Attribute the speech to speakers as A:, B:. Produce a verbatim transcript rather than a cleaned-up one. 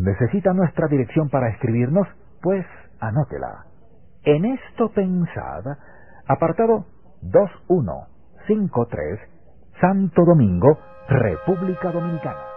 A: ¿Necesita nuestra dirección para escribirnos? Pues anótela. En esto pensad, apartado dos mil ciento cincuenta y tres, Santo Domingo, República Dominicana.